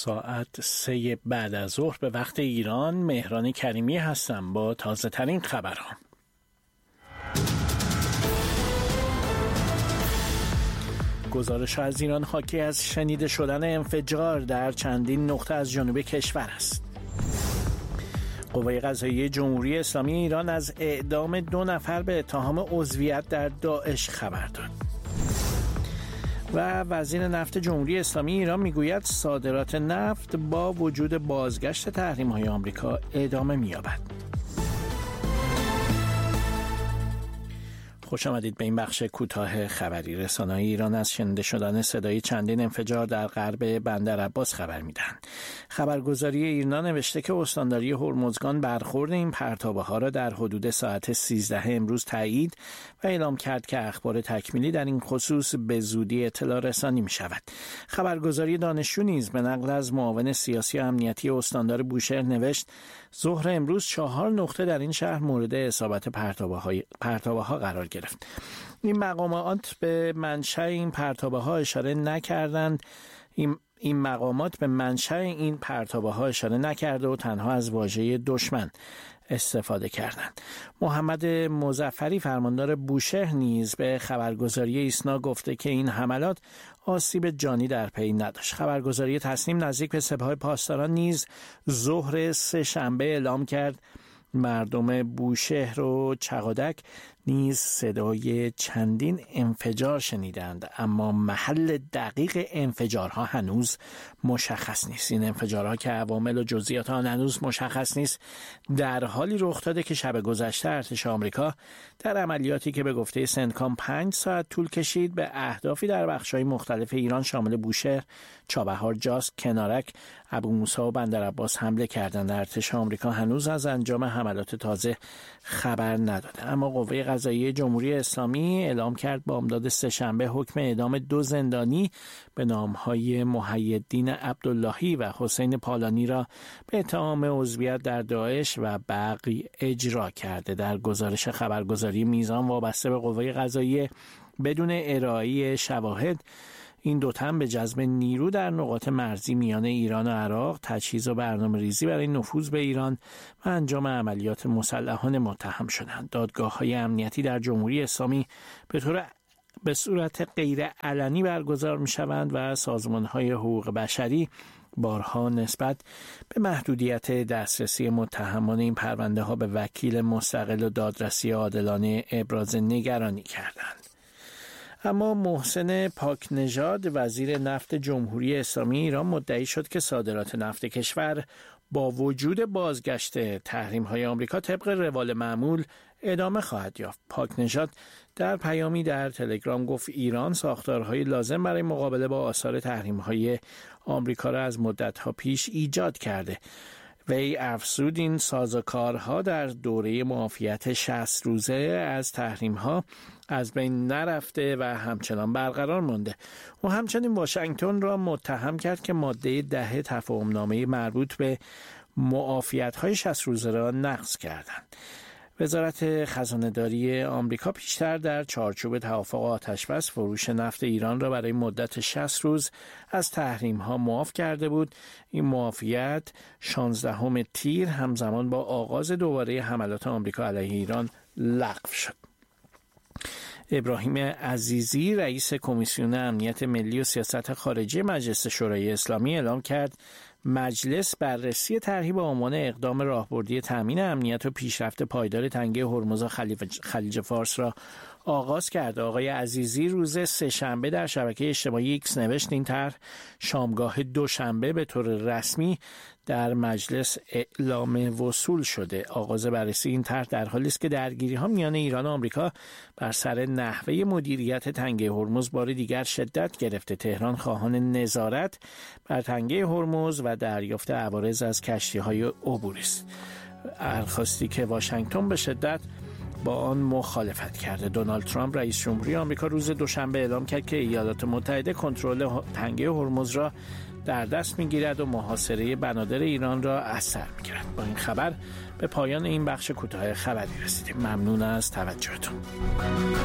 ساعت 3 بعد از ظهر به وقت ایران. مهران کریمی هستم با تازه ترین خبرها. گزارش از ایران حاکی از شنیده شدن انفجار در چندین نقطه از جنوب کشور است. قوه قضاییه جمهوری اسلامی ایران از اعدام 2 نفر به اتهام عضویت در داعش خبر داد. و وزیر نفت جمهوری اسلامی ایران میگوید صادرات نفت با وجود بازگشت تحریم‌های آمریکا ادامه می‌یابد. خوش آمدید به این بخش کوتاه خبری. رسانه‌های ایران از شنیده شدن صدای چندین انفجار در غرب بندر عباس خبر میدهند. خبرگزاری ایرنا نوشته که استانداری هرمزگان برخورد این پرتابه‌ها را در حدود ساعت 13 امروز تایید و اعلام کرد که اخبار تکمیلی در این خصوص به زودی اطلاع رسانی می‌شود. خبرگزاری دانشجو نیز به نقل از معاون سیاسی و امنیتی استاندار بوشهر نوشت ظهر امروز 4 نقطه در این شهر مورد اصابت پرتابه‌ها قرار گرفت. این مقامات به منشأ این پرتابه‌ها اشاره نکردند. این مقامات به منشأ این پرتابه‌ها اشاره نکرده و تنها از واژه دشمن استفاده کردند. محمد مظفری فرماندار بوشهر نیز به خبرگزاری ایسنا گفته که این حملات آسیب جانی در پی نداشت. خبرگزاری تصنیم نزدیک به سپاه پاسداران نیز ظهر 3 شنبه اعلام کرد مردم بوشهر و چقادک نیز صدای چندین انفجار شنیدند، اما محل دقیق انفجارها هنوز مشخص نیست. این انفجارها که عوامل و جزئیات آن هنوز مشخص نیست در حالی رخ داده که شب گذشته ارتش آمریکا در عملیاتی که به گفته سنتکام 5 ساعت طول کشید به اهدافی در بخش‌های مختلف ایران شامل بوشهر، چابهار، جاس، کنارک، ابو موسی و بندر عباس حمله کردند. ارتش آمریکا هنوز از انجام حملات تازه خبر نداده، اما قوه قضاییه جمهوری اسلامی اعلام کرد بامداد 3 شنبه حکم اعدام 2 زندانی به نامهای محی‌الدین عبداللهی و حسین پالانی را به اتهام عضویت در داعش و بغی اجرا کرده. در گزارش خبرگزاری میزان وابسته به قوه قضاییه بدون ارائه شواهد این 2 تن به جذب نیرو در نقاط مرزی میان ایران و عراق، تجهیز و برنامه‌ریزی برای نفوذ به ایران و انجام عملیات مسلحانه متهم شدند. دادگاه‌های امنیتی در جمهوری اسلامی به صورت غیر علنی برگزار می‌شوند و سازمان‌های حقوق بشری بارها نسبت به محدودیت دسترسی متهمان این پرونده‌ها به وکیل مستقل و دادرسی عادلانه ابراز نگرانی کردند. اما محسن پاکنژاد وزیر نفت جمهوری اسلامی ایران مدعی شد که صادرات نفت کشور با وجود بازگشت تحریم‌های آمریکا طبق روال معمول ادامه خواهد یافت. پاکنژاد در پیامی در تلگرام گفت ایران ساختارهای لازم برای مقابله با آثار تحریم‌های آمریکا را از مدت‌ها پیش ایجاد کرده. وی افزود این سازوکارها در دوره معافیت 60 روزه از تحریم‌ها از بین نرفته و همچنان برقرار مانده. و همچنین واشنگتن را متهم کرد که ماده 10 تفاهم‌نامه مربوط به معافیت‌های 60 روزه را نقض کردند. وزارت خزانه‌داری آمریکا پیشتر در چارچوب توافق آتش‌بس فروش نفت ایران را برای مدت 60 روز از تحریم‌ها معاف کرده بود. این معافیت 16 تیر همزمان با آغاز دوباره حملات آمریکا علیه ایران لغو شد. ابراهیم عزیزی رئیس کمیسیون امنیت ملی و سیاست خارجی مجلس شورای اسلامی اعلام کرد مجلس بررسی طرحی با عنوان اقدام راهبردی تامین امنیت و پیشرفت پایدار تنگه هرمز و خلیج فارس را آغاز کرد. آقای عزیزی روز 3 شنبه در شبکه اجتماعی ایکس نوشت این طرح شامگاه دوشنبه به طور رسمی در مجلس اعلام وصول شده. آغاز بررسی این طرح در حالی است که درگیری‌ها میان ایران و آمریکا بر سر نحوه مدیریت تنگه هرمز بار دیگر شدت گرفته. تهران خواهان نظارت بر تنگه هرمز و دریافت عوارض از کشتی‌های عبوری است. درخواستی که واشنگتن به شدت با آن مخالفت کرده. دونالد ترامپ رئیس جمهوری آمریکا روز دوشنبه اعلام کرد که ایالات متحده کنترل تنگه هرمز را در دست می‌گیرد و محاصره بنادر ایران را از سر می‌گیرد. با این خبر به پایان این بخش کوتاه خبری رسیدیم. ممنون از توجهتون.